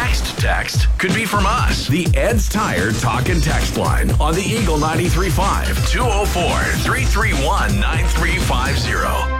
next text could be from us. The Ed's Tire Talk and Text line on the Eagle 93.5 204-331-9350.